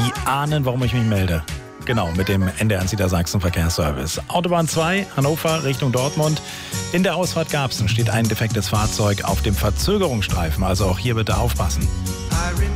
Sie ahnen, warum ich mich melde. Genau, mit dem NDR Niedersachsen Verkehrsservice. Autobahn 2, Hannover Richtung Dortmund. In der Ausfahrt Garbsen steht ein defektes Fahrzeug auf dem Verzögerungsstreifen. Also auch hier bitte aufpassen.